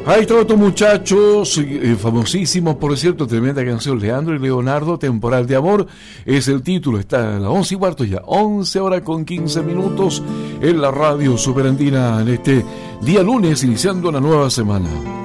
Ahí está otro muchacho, famosísimo, por cierto, tremenda canción, Leandro y Leonardo, Temporal de Amor, es el título, está a las 11:15 ya, 11:15 en la radio Superandina en este día lunes, iniciando una nueva semana.